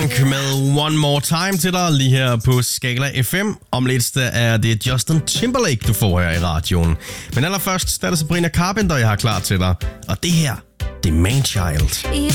Funk med One More Time til dig lige her på Skala FM. Om lidt er det Justin Timberlake, du får her i radioen. Men allerførst er det Sabrina Carpenter, jeg har klar til dig. Og det her, det er Man Child.